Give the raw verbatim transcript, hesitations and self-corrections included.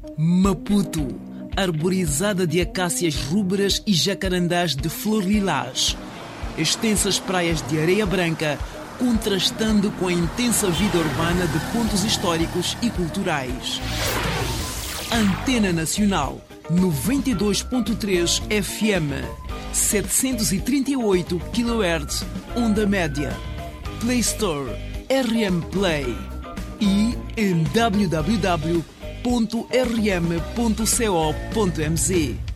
Maputo, arborizada de acácias rubras e jacarandás de flor lilás. Extensas praias de areia branca, contrastando com a intensa vida urbana de pontos históricos e culturais. Antena Nacional, noventa e dois ponto três F M, setecentos e trinta e oito quilohertz, onda média. Play Store, R M Play e em w w w ponto r m ponto co ponto m z.